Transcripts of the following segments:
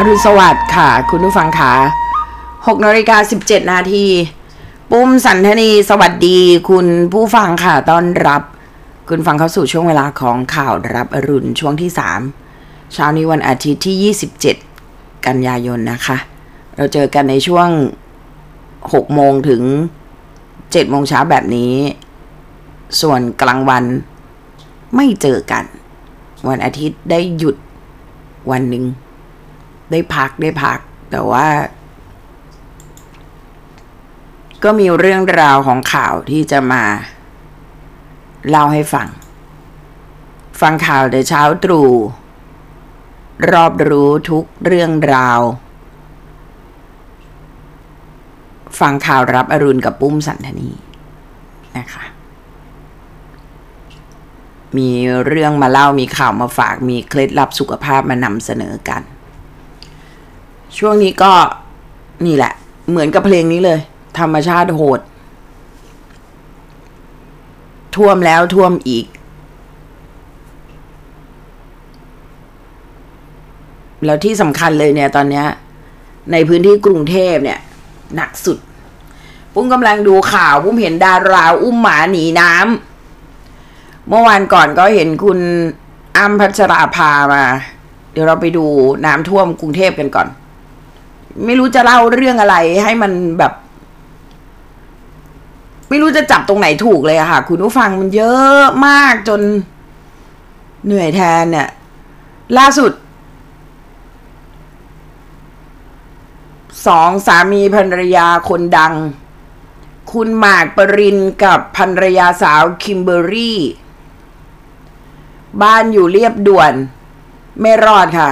อรุณสวัสดิ์ค่ะคุณผู้ฟังค่ะ6:17 น.ปุ้มสันทนีสวัสดีคุณผู้ฟังค่ะต้อนรับคุณฟังเข้าสู่ช่วงเวลาของข่าวรับอรุณช่วงที่3เช้านี้วันอาทิตย์ที่27กันยายนนะคะเราเจอกันในช่วง6 โมงถึง7 โมงเช้าแบบนี้ส่วนกลางวันไม่เจอกันวันอาทิตย์ได้หยุดวันหนึ่งได้พักแต่ว่าก็มีเรื่องราวของข่าวที่จะมาเล่าให้ฟังข่าวแต่เช้าตรู่รอบรู้ทุกเรื่องราวฟังข่าวรับอรุณกับปุ้มสันทนีนะคะมีเรื่องมาเล่ามีข่าวมาฝากมีเคล็ดลับสุขภาพมานำเสนอกันช่วงนี้ก็นี่แหละเหมือนกับเพลงนี้เลยธรรมชาติโหดท่วมแล้วท่วมอีกแล้วที่สำคัญเลยเนี่ยตอนนี้ในพื้นที่กรุงเทพเนี่ยหนักสุดปุ้มกำลังดูข่าวปุ้มเห็นดาราอุ้มหมาหนีน้ำเมื่อวานก่อนก็เห็นคุณอ้ำพัชราภามาเดี๋ยวเราไปดูน้ำท่วมกรุงเทพกันก่อนไม่รู้จะเล่าเรื่องอะไรให้มันแบบไม่รู้จะจับตรงไหนถูกเลยอะค่ะคุณผู้ฟังมันเยอะมากจนเหนื่อยแทนเนี่ยล่าสุด2 สามีภรรยาคนดังคุณหมากปรินกับภรรยาสาวคิมเบอร์รี่บ้านอยู่เรียบด่วนไม่รอดค่ะ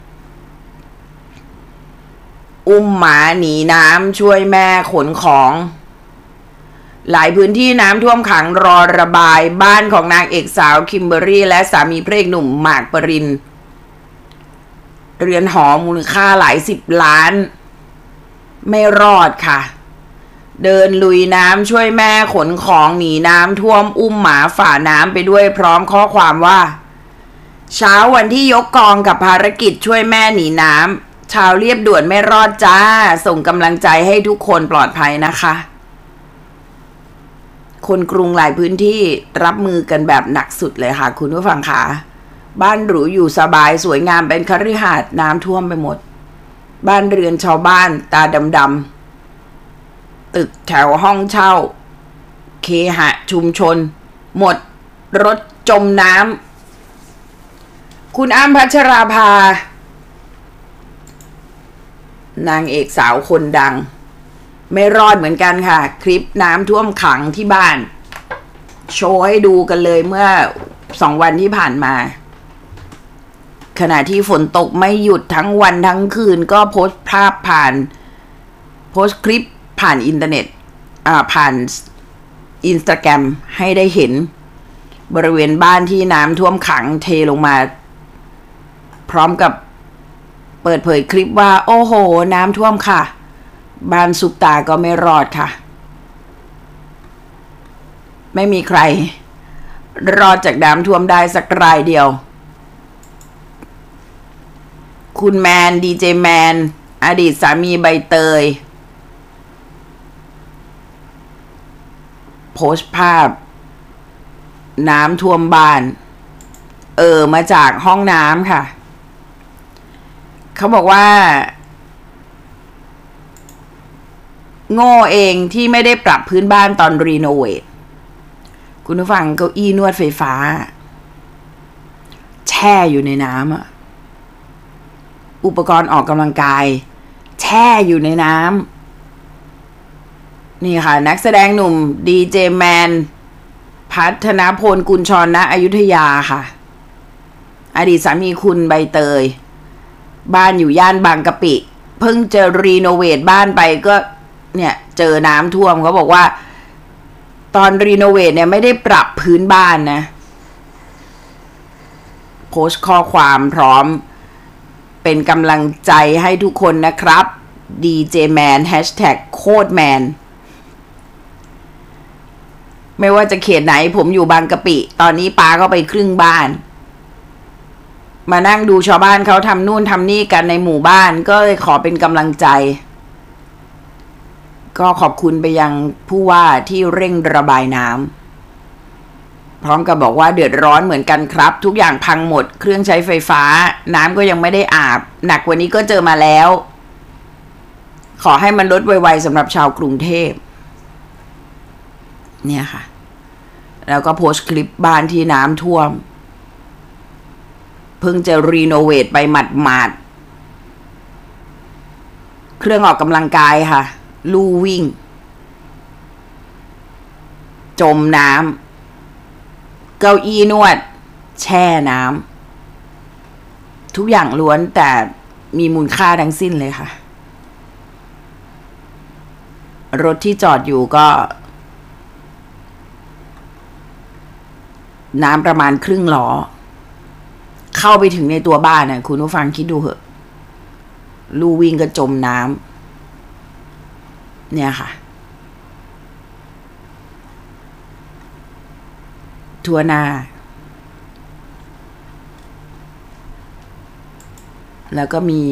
อุ้มหมาหนีน้ำช่วยแม่ขนของหลายพื้นที่น้ำท่วมขังรอระบายบ้านของนางเอกสาวคิมเบอร์รี่และสามีพระเอกหนุ่มหมากปรินเรือนหอมูลค่าหลาย10 ล้านไม่รอดค่ะเดินลุยน้ำช่วยแม่ขนของหนีน้ำท่วมอุ้มหมาฝ่าน้ำไปด้วยพร้อมข้อความว่าเช้าวันที่ยกกองกับภารกิจช่วยแม่หนีน้ำชาวเรียบด่วนไม่รอดจ้าส่งกำลังใจให้ทุกคนปลอดภัยนะคะคนกรุงหลายพื้นที่รับมือกันแบบหนักสุดเลยค่ะคุณผู้ฟังค่ะบ้านหรูอยู่สบายสวยงามเป็นคฤหาสน์น้ำท่วมไปหมดบ้านเรือนชาวบ้านตาดำๆตึกแถวห้องเช่าเคหะชุมชนหมดรถจมน้ำคุณอ้ำพัชราภานางเอกสาวคนดังไม่รอดเหมือนกันค่ะคลิปน้ำท่วมขังที่บ้านโชว์ให้ดูกันเลยเมื่อ2 วันที่ผ่านมาขณะที่ฝนตกไม่หยุดทั้งวันทั้งคืนก็โพสต์ภาพโพสต์คลิปผ่านอินเทอร์เน็ตผ่านInstagramให้ได้เห็นบริเวณบ้านที่น้ำท่วมขังเทลงมาพร้อมกับเปิดเผยคลิปว่าโอ้โหน้ำท่วมค่ะบ้านซุปตาก็ไม่รอดค่ะไม่มีใครรอดจากน้ำท่วมได้สักรายเดียวคุณแมนดีเจแมนอดีตสามีใบเตยโพสต์ภาพน้ำท่วมบ้านมาจากห้องน้ำค่ะเขาบอกว่าโง่เองที่ไม่ได้ปรับพื้นบ้านตอนรีโนเวทคุณผู้ฟังเก้าอี้นวดไฟฟ้าแช่อยู่ในน้ำอุปกรณ์ออกกำลังกายแช่อยู่ในน้ำนี่ค่ะนักแสดงหนุ่มดีเจแมนพัฒนพลกุลชรณอยุธยาค่ะอดีตสามีคุณใบเตยบ้านอยู่ย่านบางกะปิเพิ่งจะรีโนเวทบ้านไปก็เนี่ยเจอน้ำท่วมเขาบอกว่าตอนรีโนเวทเนี่ยไม่ได้ปรับพื้นบ้านนะโพสต์ข้อความพร้อมเป็นกำลังใจให้ทุกคนนะครับดีเจแมน#โคตรแมนไม่ว่าจะเขตไหนผมอยู่บางกะปิตอนนี้ปาก็ไปครึ่งบ้านมานั่งดูชาวบ้านเขาทำนู่นทำนี่กันในหมู่บ้านก็เลยขอเป็นกำลังใจก็ขอบคุณไปยังผู้ว่าที่เร่งระบายน้ำพร้อมกับบอกว่าเดือดร้อนเหมือนกันครับทุกอย่างพังหมดเครื่องใช้ไฟฟ้าน้ำก็ยังไม่ได้อาบหนักกว่านี้ก็เจอมาแล้วขอให้มันลดไวๆสำหรับชาวกรุงเทพเนี่ยค่ะแล้วก็โพสต์คลิปบ้านที่น้ำท่วมเพิ่งจะรีโนเวทไปหมาดๆเครื่องออกกำลังกายค่ะลู่วิ่งจมน้ำเก้าอี้นวดแช่น้ำทุกอย่างล้วนแต่มีมูลค่าทั้งสิ้นเลยค่ะรถที่จอดอยู่ก็น้ำประมาณครึ่งล้อเข้าไปถึงในตัวบ้านน่ะคุณผู้ฟังคิดดูเหอะลู่วิ่งก็จมน้ำเนี่ยค่ะทั่วหน้าแล้วก็มี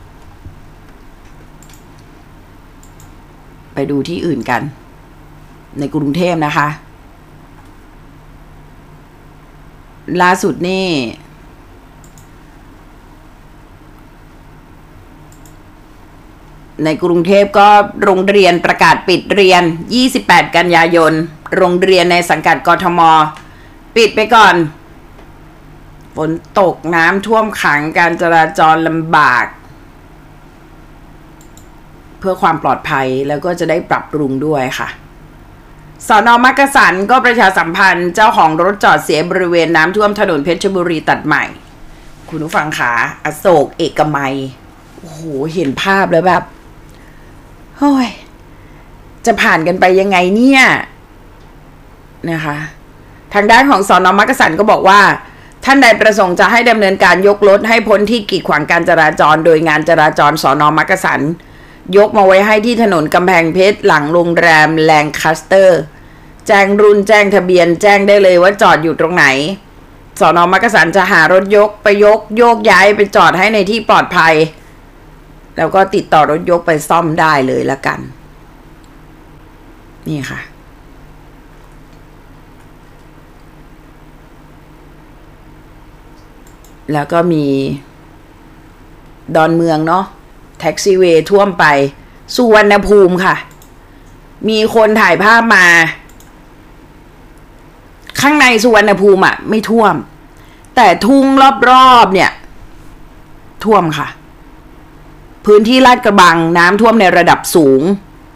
ไปดูที่อื่นกันในกรุงเทพนะคะล่าสุดนี่ในกรุงเทพก็โรงเรียนประกาศปิดเรียน28กันยายนโรงเรียนในสังกัดกทม.ปิดไปก่อนฝนตกน้ำท่วมขังการจราจรลำบากเพื่อความปลอดภัยแล้วก็จะได้ปรับปรุงด้วยค่ะสน.มักกะสันก็ประชาสัมพันธ์เจ้าของรถจอดเสียบริเวณน้ำท่วมถนนเพชรบุรีตัดใหม่คุณผู้ฟังขาอโศกเอกมัยโอ้โหเห็นภาพแล้วแบบโอ้ยจะผ่านกันไปยังไงเนี่ยนะคะทางด้านของสน.มักกะสันก็บอกว่าท่านใดประสงค์จะให้ดำเนินการยกรถให้พ้นที่กีดขวางการจราจรโดยงานจราจรสน.มักกะสันยกมาไว้ให้ที่ถนนกำแพงเพชรหลังโรงแรมแลงคัสเตอร์แจ้งรุ่นแจ้งทะเบียนแจ้งได้เลยว่าจอดอยู่ตรงไหนสน.มักกะสันจะหารถยกไปโยกย้ายไปจอดให้ในที่ปลอดภัยแล้วก็ติดต่อรถยกไปซ่อมได้เลยละกันนี่ค่ะแล้วก็มีดอนเมืองเนาะแท็กซี่เวย์ท่วมไปสุวรรณภูมิค่ะมีคนถ่ายภาพมาข้างในสุวรรณภูมิอะไม่ท่วมแต่ทุ่งรอบๆเนี่ยท่วมค่ะพื้นที่ลาดกระบังน้ำท่วมในระดับสูง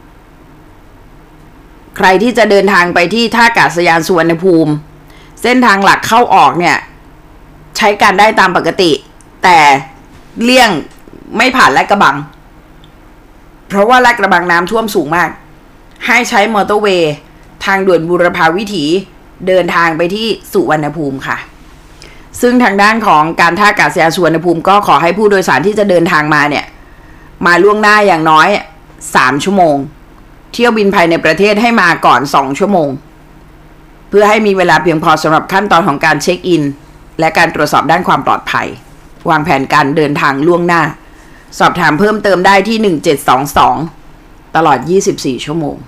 ใครที่จะเดินทางไปที่ท่าอากาศยานสุวรรณภูมิเส้นทางหลักเข้าออกเนี่ยใช้การได้ตามปกติแต่เลี่ยงไม่ผ่านลาดกระบังเพราะว่าลาดกระบังน้ำท่วมสูงมากให้ใช้มอเตอร์เวย์ทางด่วนบูรพาวิถีเดินทางไปที่สุวรรณภูมิค่ะซึ่งทางด้านของการท่าอากาศยานสุวรรณภูมิก็ขอให้ผู้โดยสารที่จะเดินทางมาเนี่ยมาล่วงหน้าอย่างน้อย3ชั่วโมงเที่ยวบินภายในประเทศให้มาก่อน2ชั่วโมงเพื่อให้มีเวลาเพียงพอสำหรับขั้นตอนของการเช็คอินและการตรวจสอบด้านความปลอดภัยวางแผนการเดินทางล่วงหน้าสอบถามเพิ่มเติมได้ที่1722ตลอด24ชั่วโมง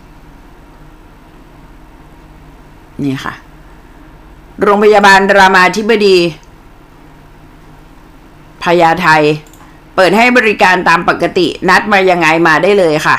นี่ค่ะโรงพยาบาลรามาธิบดีพญาไทเปิดให้บริการตามปกตินัดมายังไงมาได้เลยค่ะ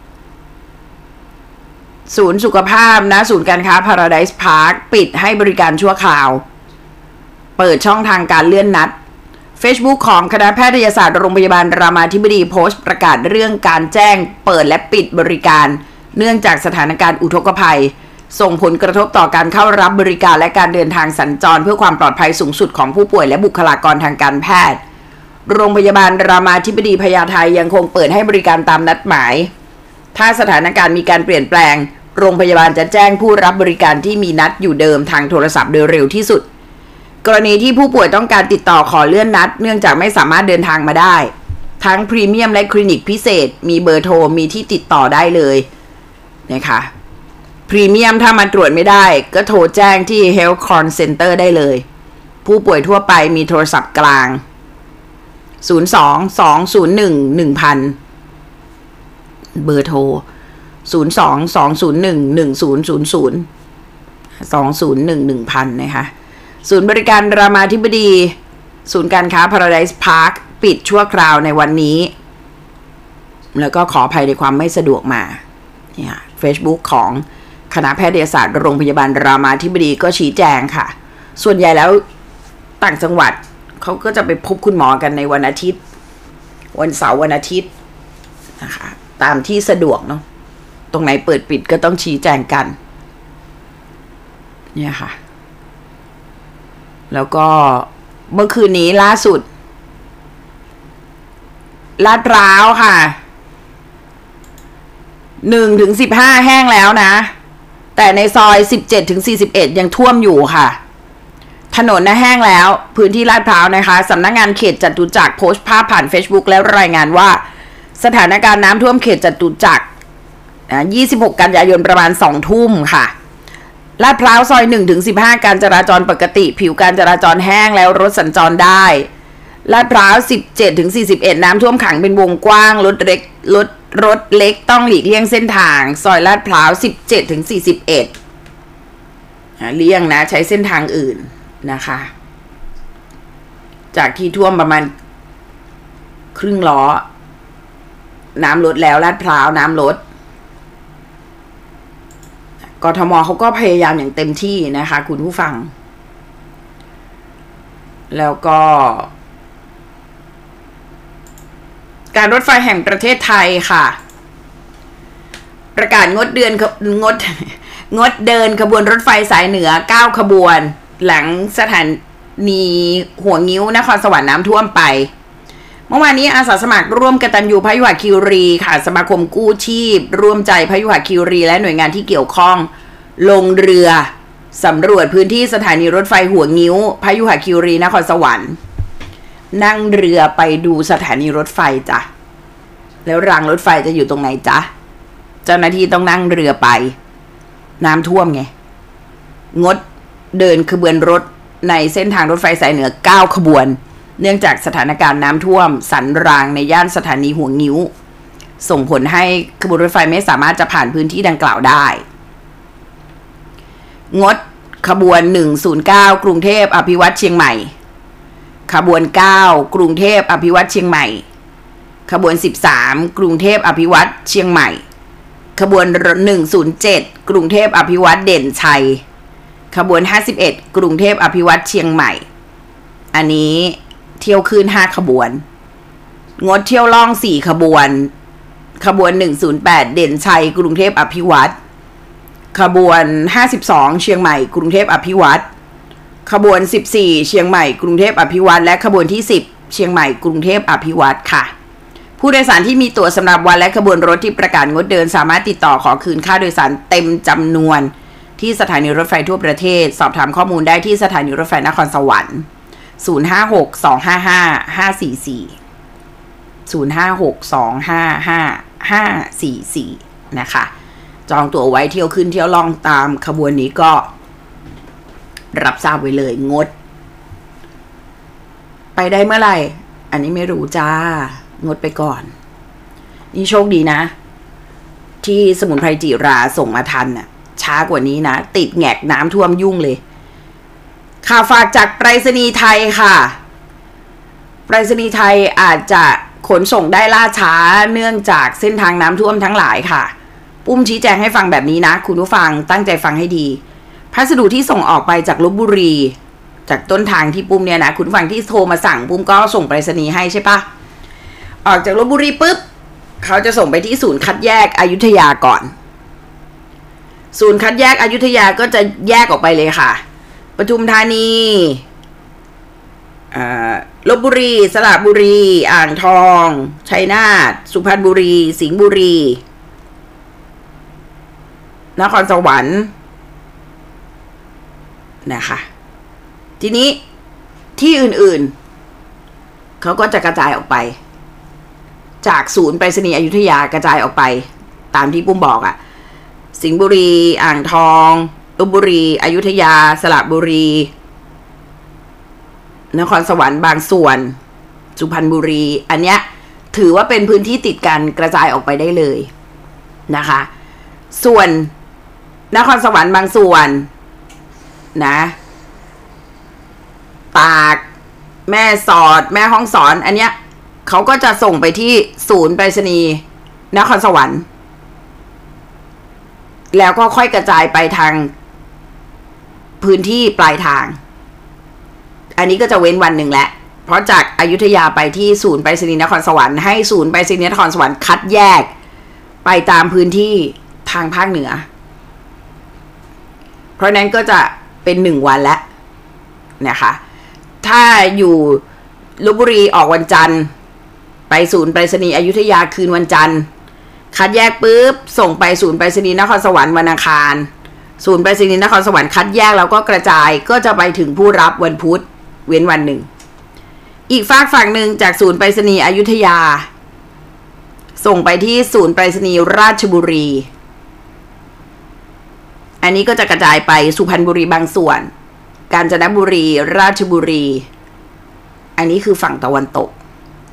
ศูนย์สุขภาพนะศูนย์การค้า Paradise Park ปิดให้บริการชั่วคราวเปิดช่องทางการเลื่อนนัด Facebook ของคณะแพทยศาสตร์โรงพยาบาลรามาธิบดีโพสต์ประกาศเรื่องการแจ้งเปิดและปิดบริการเนื่องจากสถานการณ์อุทกภัยส่งผลกระทบต่อการเข้ารับบริการและการเดินทางสัญจรเพื่อความปลอดภัยสูงสุดของผู้ป่วยและบุคลากรทางการแพทย์โรงพยาบาลรามาธิบดีพญาไทยังคงเปิดให้บริการตามนัดหมายถ้าสถานการณ์มีการเปลี่ยนแปลงโรงพยาบาลจะแจ้งผู้รับบริการที่มีนัดอยู่เดิมทางโทรศัพท์โดยเร็วที่สุดกรณีที่ผู้ป่วยต้องการติดต่อขอเลื่อนนัดเนื่องจากไม่สามารถเดินทางมาได้ทั้งพรีเมียมและคลินิกพิเศษมีเบอร์โทรมีที่ติดต่อได้เลยนะคะพรีเมียมถ้ามาตรวจไม่ได้ก็โทรแจ้งที่ Health Call Center ได้เลยผู้ป่วยทั่วไปมีโทรศัพท์กลาง02-201-1000เบอร์โทร02-201-1000 2011-1000นะคะศูนย์บริการรามาธิบดีศูนย์การค้า Paradise Park ปิดชั่วคราวในวันนี้แล้วก็ขออภัยในความไม่สะดวกมาเนี่ย Facebook ของคณะแพทยศาสตร์โรงพยาบาลรามาธิบดีก็ชี้แจงค่ะส่วนใหญ่แล้วต่างจังหวัดเขาก็จะไปพบคุณหมอกันในวันอาทิตย์วันเสาร์วันอาทิตย์นะคะตามที่สะดวกเนาะตรงไหนเปิดปิดก็ต้องชี้แจงกันเนี่ยค่ะแล้วก็เมื่อคืนนี้ล่าสุดลาดพร้าวค่ะ1-15แห้งแล้วนะแต่ในซอย17-41ยังท่วมอยู่ค่ะถนนแห้งแล้วพื้นที่ลาดพร้าวนะคะสำนักงานเขตจตุจักรโพสต์ภาพผ่าน Facebook แล้วรายงานว่าสถานการณ์น้ำท่วมเขตจตุจักร26 กันยายนประมาณ2 ทุ่มค่ะลาดพร้าวซอย 1-15 การจราจรปกติผิวการจราจรแห้งแล้วรถสัญจรได้ลาดพร้าว 17-41 น้ำท่วมขังเป็นวงกว้างรถเล็กต้องหลีกเลี่ยงเส้นทางซอยลาดพร้าว 17-41 เลี่ยงนะใช้เส้นทางอื่นนะคะจากที่ท่วมประมาณครึ่งล้อน้ำลดแล้วลาดพร้าวน้ำลดกทมเขาก็พยายามอย่างเต็มที่นะคะคุณผู้ฟังแล้วก็การรถไฟแห่งประเทศไทยค่ะประกาศงดเดินขบวนรถไฟสายเหนือ9ขบวนหลังสถานีหัวงิ้วนครสวรรค์น้ำท่วมไปเมื่อวานนี้อาสาสมัครร่วมกตัญญูพยุหคีรีค่ะสมาคมกู้ชีพร่วมใจพยุหคีรีและหน่วยงานที่เกี่ยวข้องลงเรือสำรวจพื้นที่สถานีรถไฟหัวงิ้วพยุหคีรีนครสวรรค์นั่งเรือไปดูสถานีรถไฟจ้ะแล้วรางรถไฟจะอยู่ตรงไหนจ๊ะเจ้าหน้าที่ต้องนั่งเรือไปน้ำท่วมไงงดเดินขบวนรถในเส้นทางรถไฟสายเหนือ9ขบวนเนื่องจากสถานการณ์น้ำท่วมสันรางในย่านสถานีหัวงิ้วส่งผลให้ขบวนรถไฟไม่สามารถจะผ่านพื้นที่ดังกล่าวได้งดขบวน109กรุงเทพอภิวัตรเชียงใหม่ขบวน9กรุงเทพอภิวัตรเชียงใหม่ขบวน13กรุงเทพอภิวัตรเชียงใหม่ขบวน107กรุงเทพอภิวัตรเด่นชัยขบวน51กรุงเทพอภิวัตรเชียงใหม่อันนี้เที่ยวคืน5ขบวนงดเที่ยวล่อง4ขบวนขบวน108เด่นชัยกรุงเทพอภิวัตรขบวน52เชียงใหม่กรุงเทพอภิวัตรขบวน14เชียงใหม่กรุงเทพอภิวัตรและขบวนที่10เชียงใหม่กรุงเทพอภิวัตรค่ะผู้โดยสารที่มีตั๋วสำหรับวันและขบวนรถที่ประกาศงดเดินสามารถติดต่อขอคืนค่าโดยสารเต็มจำนวนที่สถานีรถไฟทั่วประเทศสอบถามข้อมูลได้ที่สถานีรถไฟนครสวรรค์056-255-544 นะคะจองตั๋วไว้เที่ยวขึ้นเที่ยวล่องตามขบวนนี้ก็รับทราบไว้เลยงดไปได้เมื่อไหร่อันนี้ไม่รู้จ้างดไปก่อนนี่โชคดีนะที่สมุนไพรจิราส่งมาทันน่ะช้ากว่านี้นะติดแงกน้ำท่วมยุ่งเลยข่าวฝากจากไปรษณีย์ไทยค่ะไปรษณีย์ไทยอาจจะขนส่งได้ล่าช้าเนื่องจากเส้นทางน้ำท่วมทั้งหลายค่ะปุ้มชี้แจงให้ฟังแบบนี้นะคุณผู้ฟังตั้งใจฟังให้ดีพัสดุที่ส่งออกไปจากลพบุรีจากต้นทางที่ปุ้มเนี่ยนะคุณผู้ฟังที่โทรมาสั่งปุ้มก็ส่งไปรษณีย์ให้ใช่ปะออกจากลพบุรีปุ๊บเขาจะส่งไปที่ศูนย์คัดแยกอยุธยาก่อนศูนย์คัดแยกอยุธยาก็จะแยกออกไปเลยค่ะปทุมธานีลพบุรีสระบุรีอ่างทองชัยนาทสุพรรณบุรีสิงห์บุรีนครสวรรค์นะคะทีนี้ที่อื่นๆเขาก็จะกระจายออกไปจากศูนย์ไปรษณีย์อยุธยากระจายออกไปตามที่ปุ้มบอกอะสิงห์บุรีอ่างทองลพบุรีอยุธยาสระบุรีนครสวรรค์บางส่วนสุพรรณบุรีอันเนี้ยถือว่าเป็นพื้นที่ติดกันกระจายออกไปได้เลยนะคะส่วนนครสวรรค์บางส่วนนะตากแม่สอดแม่ฮ่องสอนอันเนี้ยเขาก็จะส่งไปที่ศูนย์ไปรษณีย์นครสวรรค์แล้วก็ค่อยกระจายไปทางพื้นที่ปลายทางอันนี้ก็จะเว้นวันหนึ่งแหละเพราะจากอยุธยาไปที่ศูนย์ไปรษณีย์นครสวรรค์ให้ศูนย์ไปรษณีย์นครสวรรค์คัดแยกไปตามพื้นที่ทางภาคเหนือเพราะนั้นก็จะเป็น1 วันแล้วนะคะถ้าอยู่ลพบุรีออกวันจันทร์ไปศูนย์ไปรษณีย์อยุธยาคืนวันจันทร์คัดแยกปุ๊บส่งไปศูนย์ไปรษณีย์นครสวรรค์วันอังคารศูนย์ไปรษณีย์นครสวรรค์คัดแยกแล้วก็กระจายก็จะไปถึงผู้รับวันพุธเว้นวันหนึ่งอีกฝากฝั่งหนึ่งจากศูนย์ไปรษณีย์อยุธยาส่งไปที่ศูนย์ไปรษณีย์ราชบุรีอันนี้ก็จะกระจายไปสุพรรณบุรีบางส่วนกาญจนบุรีราชบุรีอันนี้คือฝั่งตะวันตก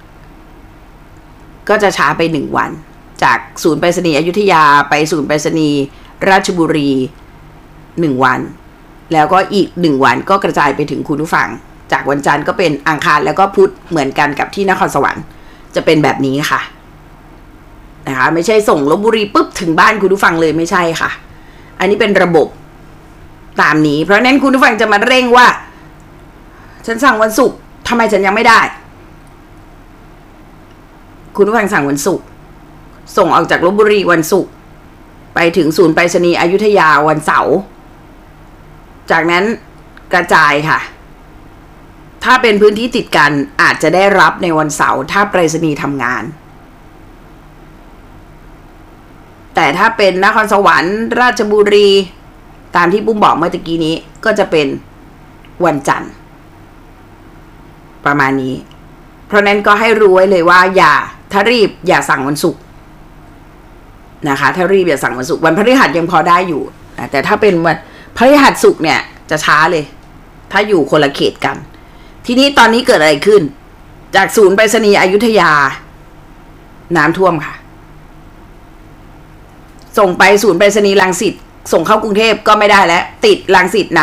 ก็จะช้าไป1 วันจากศูนย์ไปรษณีย์อยุธยาไปศูนย์ไปรษณีย์ราชบุรี1 วันแล้วก็อีก1 วันก็กระจายไปถึงคุณผู้ฟังจากวันจันทร์ก็เป็นอังคารแล้วก็พุธเหมือนกันกับที่นครสวรรค์จะเป็นแบบนี้ค่ะนะคะไม่ใช่ส่งลพบุรีปุ๊บถึงบ้านคุณผู้ฟังเลยไม่ใช่ค่ะอันนี้เป็นระบบตามนี้เพราะนั้นคุณผู้ฟังจะมาเร่งว่าฉันสั่งวันศุกร์ทำไมฉันยังไม่ได้คุณผู้ฟังสั่งวันศุกร์ส่งออกจากลพบุรีวันศุกร์ไปถึงศูนย์ไปรษณีย์อยุธยาวันเสาร์จากนั้นกระจายค่ะถ้าเป็นพื้นที่ติดกันอาจจะได้รับในวันเสาร์ถ้าไปรษณีย์ทำงานแต่ถ้าเป็นนครสวรรค์ราชบุรีตามที่ปุ้มบอกเมื่อตะกี้นี้ก็จะเป็นวันจันทร์ประมาณนี้เพราะนั้นก็ให้รู้ไว้เลยว่าถ้ารีบอย่าสั่งวันศุกร์นะคะถ้ารีบอย่าสั่งวันศุกร์วันพฤหัสยังพอได้อยู่แต่ถ้าเป็นวันพฤหัสศุกร์เนี่ยจะช้าเลยถ้าอยู่คนละเขตกันทีนี้ตอนนี้เกิดอะไรขึ้นจากศูนย์ไปรษณีย์อยุธยาน้ำท่วมค่ะส่งไปศูนย์ไปรษณีย์รังสิตส่งเข้ากรุงเทพก็ไม่ได้แล้วติดรังสิต